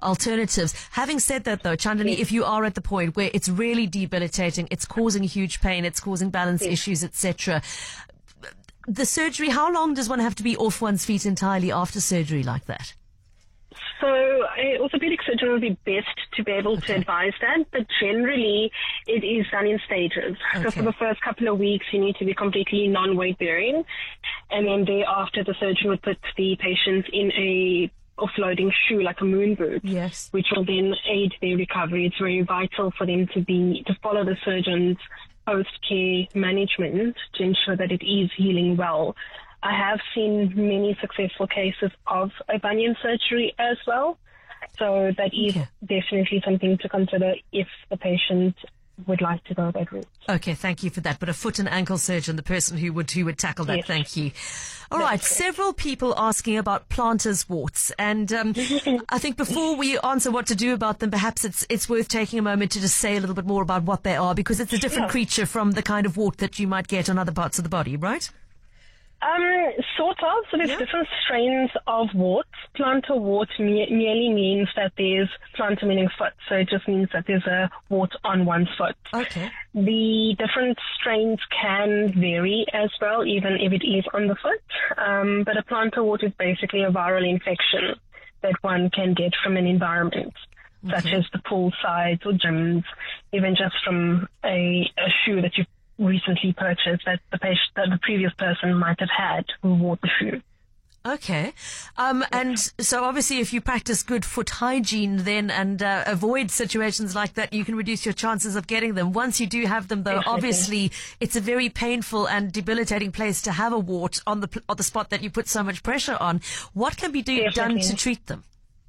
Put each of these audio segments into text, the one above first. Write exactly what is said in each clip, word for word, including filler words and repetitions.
alternatives. Having said that though, Chandani, Yes. if you are at the point where it's really debilitating, it's causing huge pain, it's causing balance Yes. issues, et cetera, the surgery, how long does one have to be off one's feet entirely after surgery like that? So an orthopedic surgeon will be best to be able Okay. to advise that, but generally it is done in stages. So Okay. for the first couple of weeks, you need to be completely non-weight bearing, and then thereafter the surgeon would put the patient in a offloading shoe like a moon boot, Yes. which will then aid their recovery. It's very vital for them to be to follow the surgeon's post-care management to ensure that it is healing well. I have seen many successful cases of a bunion surgery as well. So that is Okay. definitely something to consider if the patient would like to go that route. Okay, thank you for that. But a foot and ankle surgeon, the person who would who would tackle that, Yes. thank you. All That's right, correct. several people asking about plantar's warts, and um, I think before we answer what to do about them, perhaps it's it's worth taking a moment to just say a little bit more about what they are, because it's a different Sure. creature from the kind of wart that you might get on other parts of the body, right? Um, sort of. So there's Yeah. different strains of warts. Plantar wart me- merely means that there's plantar meaning foot, so it just means that there's a wart on one foot. Okay. The different strains can vary as well, even if it is on the foot. Um, but a plantar wart is basically a viral infection that one can get from an environment, such Okay. as the pool sides or gyms, even just from a, a shoe that you recently purchased that the patient, that the previous person might have had who wore the shoe. Okay. Um, and so obviously if you practice good foot hygiene then and uh, avoid situations like that, you can reduce your chances of getting them. Once you do have them though, Definitely. obviously it's a very painful and debilitating place to have a wart on the, pl- on the spot that you put so much pressure on. What can be do- done Definitely. to treat them?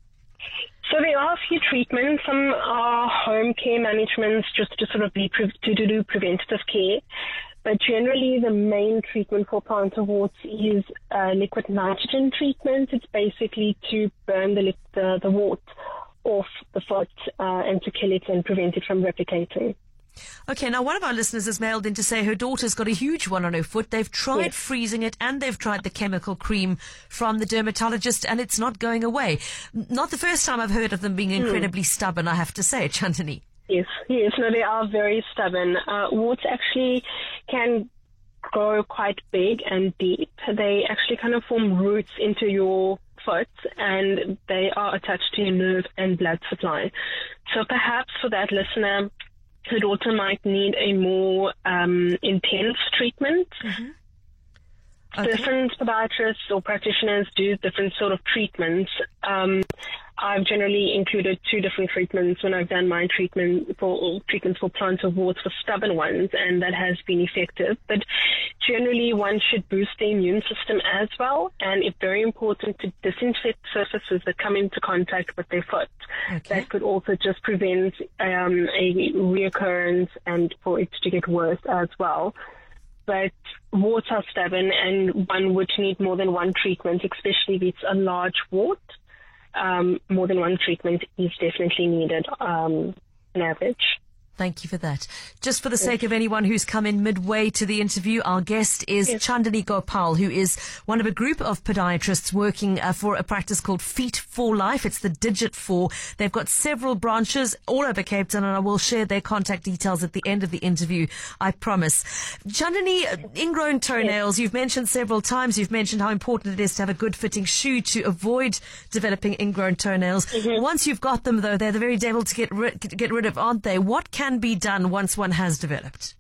So there are a few treatments. Some are home care managements just to sort of be pre- to, to do preventative care. But generally, the main treatment for plantar warts is uh, liquid nitrogen treatment. It's basically to burn the li- the, the wart off the foot uh, and to kill it and prevent it from replicating. Okay, now one of our listeners has mailed in to say her daughter's got a huge one on her foot. They've tried Yes. freezing it and they've tried the chemical cream from the dermatologist and it's not going away. N- Not the first time I've heard of them being incredibly stubborn, I have to say, Chandani. Yes, yes, no, they are very stubborn. Uh, warts actually can grow quite big and deep. They actually kind of form roots into your foot and they are attached to your nerve and blood supply. So perhaps for that listener, her daughter might need a more um, intense treatment. Okay. Different podiatrists or practitioners do different sort of treatments. Um, I've generally included two different treatments when I've done my treatment for treatments for plantar warts for stubborn ones, and that has been effective. But generally, one should boost the immune system as well, and it's very important to disinfect surfaces that come into contact with their foot. Okay. That could also just prevent um, a reoccurrence and for it to get worse as well. But warts are stubborn and one would need more than one treatment, especially if it's a large wart. Um, more than one treatment is definitely needed um, on average. Thank you for that. Just for the sake of anyone who's come in midway to the interview, our guest is Yes. Chandani Gopal, who is one of a group of podiatrists working uh, for a practice called Feet for Life. It's the Digit four. They've got several branches all over Cape Town, and I will share their contact details at the end of the interview, I promise. Chandani, uh, ingrown toenails, you've mentioned several times. You've mentioned how important it is to have a good fitting shoe to avoid developing ingrown toenails. Once you've got them, though, they're the very devil to get rid, to get rid of, aren't they? What can be done once one has developed?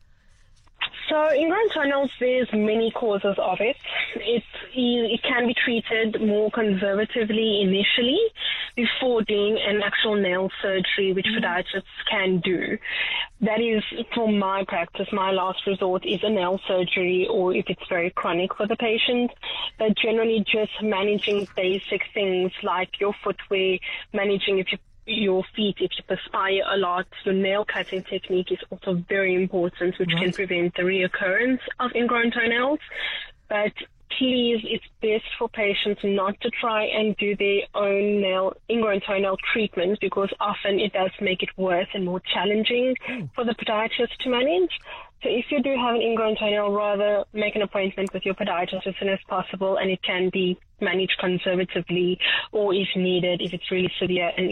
So ingrown toenails, there's many causes of it. It, it can be treated more conservatively initially before doing an actual nail surgery, which podiatrists can do. That is, for my practice, my last resort is a nail surgery, or if it's very chronic for the patient. But generally just managing basic things like your footwear, managing if you your feet, if you perspire a lot, your nail cutting technique is also very important, which can Right. prevent the reoccurrence of ingrown toenails. But please, it's best for patients not to try and do their own nail ingrown toenail treatment, because often it does make it worse and more challenging for the podiatrist to manage. So if you do have an ingrown toenail, rather make an appointment with your podiatrist as soon as possible, and it can be managed conservatively, or if needed, if it's really severe and